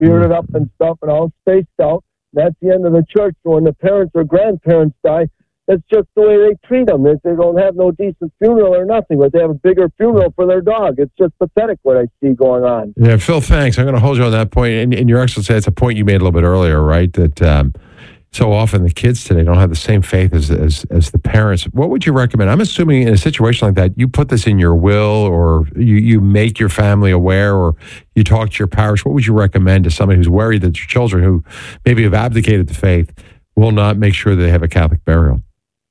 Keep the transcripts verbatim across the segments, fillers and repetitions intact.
bearded up and stuff and all spaced out. That's the end of the church. So when the parents or grandparents die, that's just the way they treat them. They, they don't have no decent funeral or nothing, but they have a bigger funeral for their dog. It's just pathetic what I see going on. Yeah, Phil, thanks. I'm going to hold you on that point. And, and Your Excellency, it's a point you made a little bit earlier, right? That um, so often the kids today don't have the same faith as, as as the parents. What would you recommend? I'm assuming in a situation like that, you put this in your will, or you, you make your family aware, or you talk to your parish. What would you recommend to somebody who's worried that your children who maybe have abdicated the faith will not make sure that they have a Catholic burial?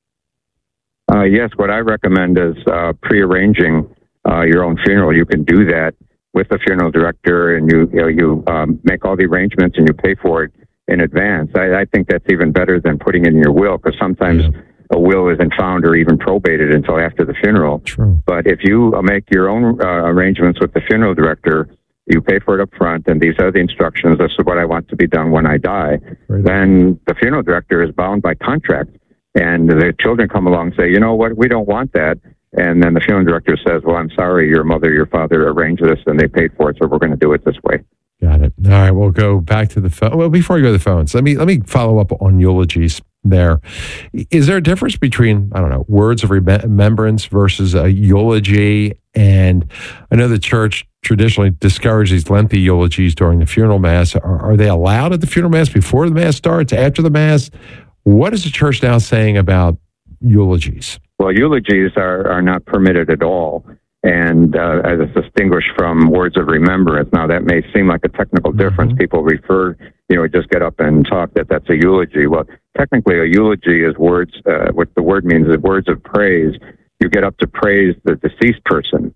Uh, yes, what I recommend is uh, pre-arranging uh, your own funeral. You can do that with the funeral director, and you you, know, you um, make all the arrangements and you pay for it in advance. I, I think that's even better than putting it in your will, because sometimes yeah. a will isn't found or even probated until after the funeral. True. But if you make your own uh, arrangements with the funeral director, you pay for it up front, and these are the instructions, this is what I want to be done when I die, right. Then the funeral director is bound by contract, and the children come along and say, you know what, we don't want that. And then the funeral director says, well, I'm sorry, your mother, your father arranged this, and they paid for it, so we're going to do it this way. Got it. All right, we'll go back to the phone. Well, before we go to the phones, let me let me follow up on eulogies there. Is there a difference between, I don't know, words of remembrance versus a eulogy? And I know the church traditionally discourages these lengthy eulogies during the funeral mass. Are, are they allowed at the funeral mass before the mass starts, after the mass? What is the church now saying about eulogies? Well, eulogies are, are not permitted at all. And uh, as distinguished from words of remembrance. Now, that may seem like a technical difference. Mm-hmm. People refer, you know, just get up and talk that that's a eulogy. Well, technically, a eulogy is words, uh, what the word means is words of praise. You get up to praise the deceased person.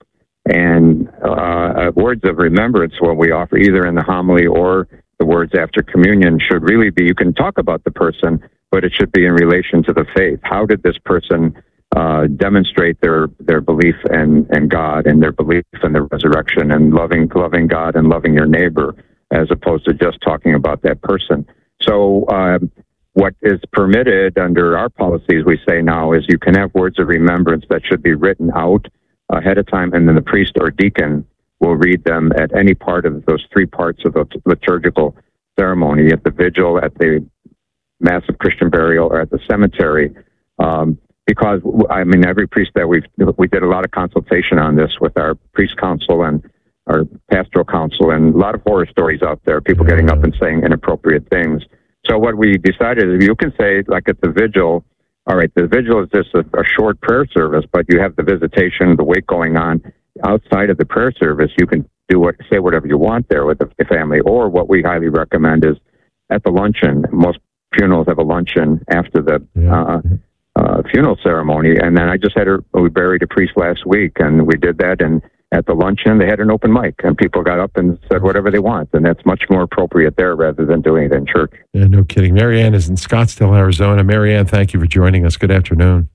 And uh, words of remembrance, what we offer either in the homily or the words after communion, should really be, you can talk about the person, but it should be in relation to the faith. How did this person Uh, demonstrate their, their belief in, in God and their belief in the resurrection and loving loving God and loving your neighbor, as opposed to just talking about that person. So um, what is permitted under our policies, we say now, is you can have words of remembrance that should be written out ahead of time, and then the priest or deacon will read them at any part of those three parts of the liturgical ceremony, at the vigil, at the Mass of Christian burial, or at the cemetery. Um, Because, I mean, every priest that we've, we did a lot of consultation on this with our priest council and our pastoral council, and a lot of horror stories out there, people getting up and saying inappropriate things. So what we decided is you can say, like at the vigil, all right, the vigil is just a, a short prayer service, but you have the visitation, the wake going on. Outside of the prayer service, you can do what, say whatever you want there with the family, or what we highly recommend is at the luncheon. Most funerals have a luncheon after the uh, uh, funeral ceremony, and then I just had a, we buried a priest last week, and we did that, and at the luncheon, they had an open mic, and people got up and said whatever they want, and that's much more appropriate there rather than doing it in church. Yeah, no kidding. Marianne is in Scottsdale, Arizona. Marianne, thank you for joining us. Good afternoon.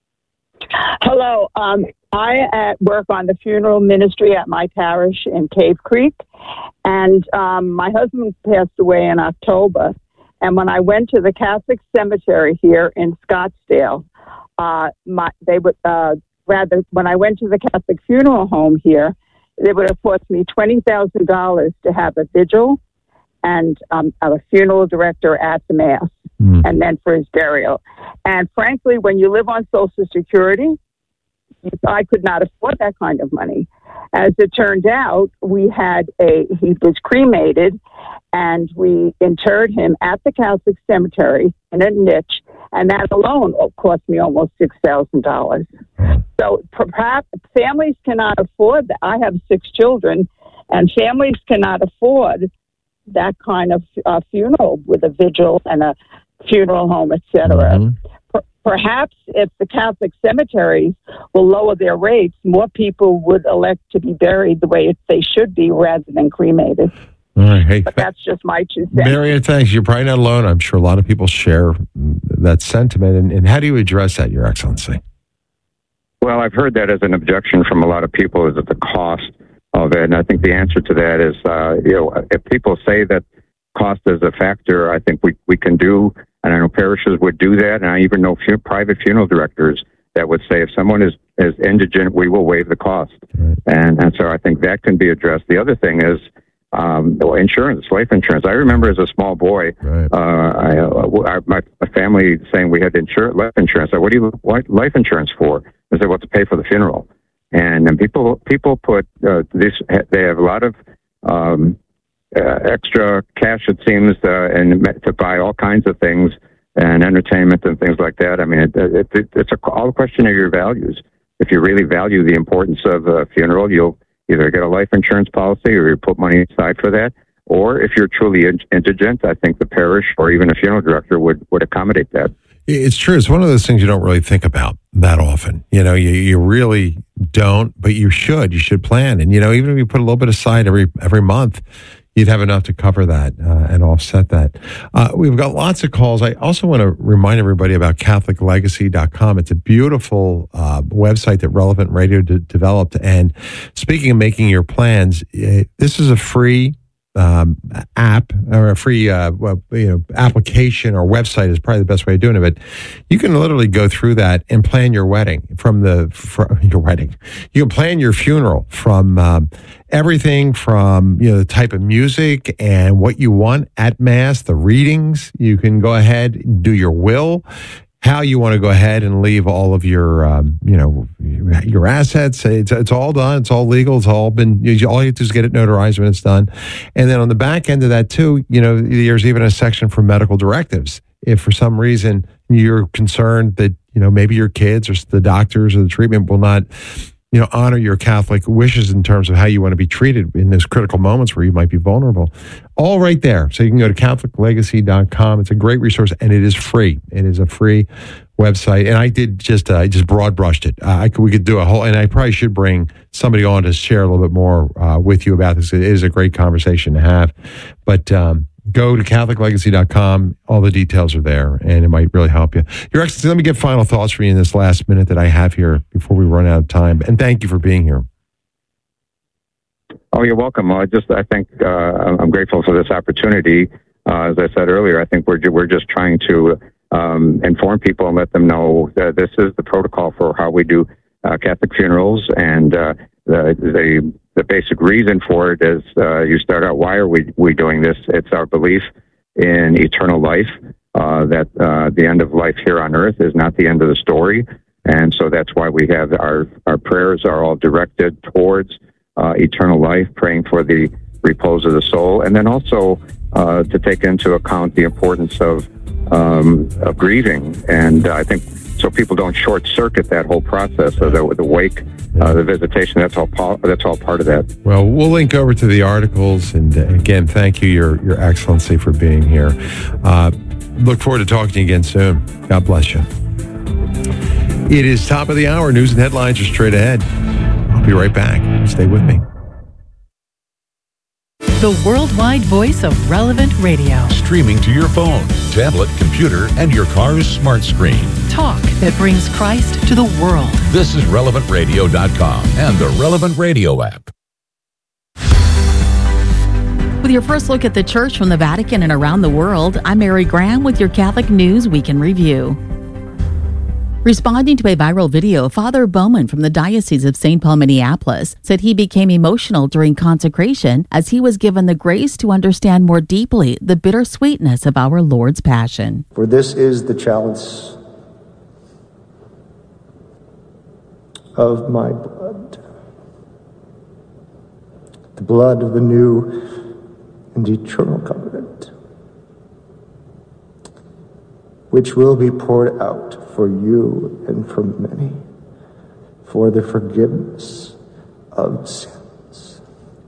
Hello. Um, I at work on the funeral ministry at my parish in Cave Creek, and um, my husband passed away in October. And when I went to the Catholic cemetery here in Scottsdale, uh, my, they would uh, rather when I went to the Catholic funeral home here, it would have cost me twenty thousand dollars to have a vigil and um, a funeral director at the mass, mm. and then for his burial. And frankly, when you live on Social Security, I could not afford that kind of money. As it turned out, we had a, he was cremated, and we interred him at the Catholic cemetery in a niche, and that alone cost me almost six thousand dollars. So perhaps families cannot afford that. I have six children, and families cannot afford that kind of uh, funeral with a vigil and a funeral home, et cetera. Mm-hmm. Perhaps if the Catholic cemeteries will lower their rates, more people would elect to be buried the way they should be rather than cremated. All right. Hey, but that's just my two cents. Marianne, thanks. You're probably not alone. I'm sure a lot of people share that sentiment. And, and how do you address that, Your Excellency? Well, I've heard that as an objection from a lot of people, is that the cost of it. And I think the answer to that is, uh, you know, if people say that cost is a factor, I think we, we can do. And I know parishes would do that, and I even know few private funeral directors that would say if someone is, is indigent, we will waive the cost. Right. And, and so I think that can be addressed. The other thing is um, insurance, life insurance. I remember as a small boy, right. uh, I, uh, my, my family saying we had insur- life insurance. I said, what do you want life insurance for? I said, well, to pay for the funeral. And, and people people put uh, this. They have a lot of um, uh, extra cash, it seems, uh, and to buy all kinds of things and entertainment and things like that. I mean, it, it, it, it's a, all a question of your values. If you really value the importance of a funeral, you'll either get a life insurance policy or you put money aside for that. Or if you're truly indigent, I think the parish or even a funeral director would, would accommodate that. It's true. It's one of those things you don't really think about that often. You know, you, you really don't, but you should. You should plan. And, you know, even if you put a little bit aside every every month, you'd have enough to cover that uh, and offset that. Uh, we've got lots of calls. I also want to remind everybody about Catholic Legacy dot com. It's a beautiful uh, website that Relevant Radio de- developed. And speaking of making your plans, uh, this is a free um, app or a free uh, well, you know application or website is probably the best way of doing it. But you can literally go through that and plan your wedding from the from your wedding. You can plan your funeral from um, everything from you know the type of music and what you want at Mass, the readings. You can go ahead, do your will, how you want to go ahead and leave all of your, um, you know, your assets. It's, it's all done. It's all legal. It's all been, you, all you have to do is get it notarized when it's done. And then on the back end of that too, you know, there's even a section for medical directives. If for some reason you're concerned that, you know, maybe your kids or the doctors or the treatment will not, you know, honor your Catholic wishes in terms of how you want to be treated in those critical moments where you might be vulnerable. All right there. So you can go to Catholic Legacy dot com. It's a great resource, and it is free. It is a free website. And I did just, uh, I just broad brushed it. Uh, I could, we could do a whole, and I probably should bring somebody on to share a little bit more uh, with you about this. It is a great conversation to have. But um, go to Catholic Legacy dot com. All the details are there, and it might really help you. Your Excellency, let me get final thoughts for you in this last minute that I have here before we run out of time. And thank you for being here. Oh, you're welcome. Well, I just, I think uh, I'm grateful for this opportunity. Uh, as I said earlier, I think we're we're just trying to um, inform people and let them know that this is the protocol for how we do uh, Catholic funerals, and uh, the, the the basic reason for it is uh, you start out, why are we we doing this? It's our belief in eternal life, uh, that uh, the end of life here on earth is not the end of the story, and so that's why we have our our prayers are all directed towards Uh, eternal life, praying for the repose of the soul, and then also uh, to take into account the importance of, um, of grieving. And uh, I think so people don't short circuit that whole process of the, the wake, uh, the visitation. That's all. That's all part of that. Well, we'll link over to the articles. And uh, again, thank you, Your Your Excellency, for being here. Uh, look forward to talking to you again soon. God bless you. It is top of the hour. News and headlines are straight ahead. I'll be right back. Stay with me. The worldwide voice of Relevant Radio. Streaming to your phone, tablet, computer, and your car's smart screen. Talk that brings Christ to the world. This is relevant radio dot com and the Relevant Radio app. With your first look at the church from the Vatican and around the world, I'm Mary Graham with your Catholic News Week in Review. Responding to a viral video, Father Bowman from the Diocese of Saint Paul, Minneapolis, said he became emotional during consecration as he was given the grace to understand more deeply the bittersweetness of our Lord's Passion. For this is the chalice of my blood, the blood of the new and eternal covenant, which will be poured out for you and for many, for the forgiveness of sins.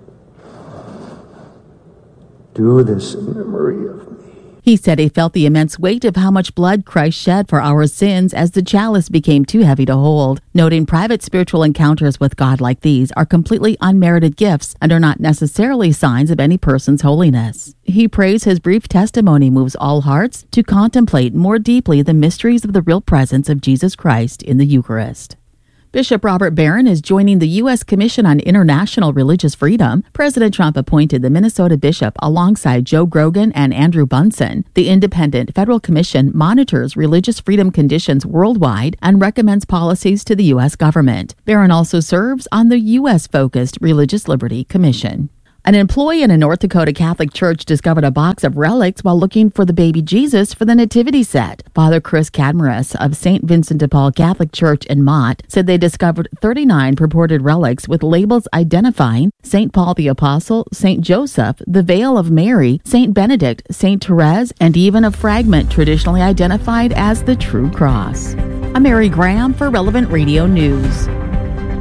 Do this in memory of me. He said he felt the immense weight of how much blood Christ shed for our sins as the chalice became too heavy to hold, noting private spiritual encounters with God like these are completely unmerited gifts and are not necessarily signs of any person's holiness. He prays his brief testimony moves all hearts to contemplate more deeply the mysteries of the real presence of Jesus Christ in the Eucharist. Bishop Robert Barron is joining the U S Commission on International Religious Freedom. President Trump appointed the Minnesota bishop alongside Joe Grogan and Andrew Bunson. The independent federal commission monitors religious freedom conditions worldwide and recommends policies to the U S government. Barron also serves on the U S-focused Religious Liberty Commission. An employee in a North Dakota Catholic church discovered a box of relics while looking for the baby Jesus for the nativity set. Father Chris Cadmaris of Saint Vincent de Paul Catholic Church in Mott said they discovered thirty-nine purported relics with labels identifying Saint Paul the Apostle, Saint Joseph, the Veil of Mary, Saint Benedict, Saint Therese, and even a fragment traditionally identified as the True Cross. I'm Mary Graham for Relevant Radio News.